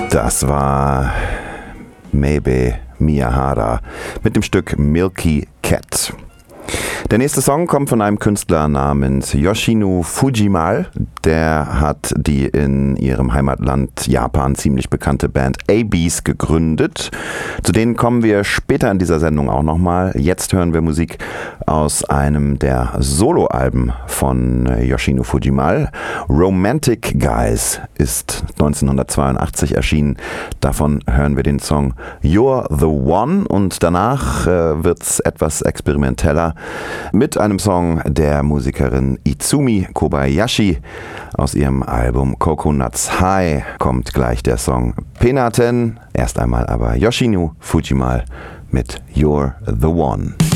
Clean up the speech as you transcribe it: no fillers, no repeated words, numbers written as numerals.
Das war Maybe Miyahara mit dem Stück Milky Cat. Der nächste Song kommt von einem Künstler namens Yoshino Fujimal. Der hat die in ihrem Heimatland Japan ziemlich bekannte Band A-Bees gegründet. Zu denen kommen wir später in dieser Sendung auch nochmal. Jetzt hören wir Musik aus einem der Soloalben von Yoshino Fujimal. Romantic Guys ist 1982 erschienen. Davon hören wir den Song You're the One und danach wird's etwas experimenteller mit einem Song der Musikerin Izumi Kobayashi. Aus ihrem Album Coconuts High kommt gleich der Song Penaten. Erst einmal aber Yoshino Fujimal mit You're the One.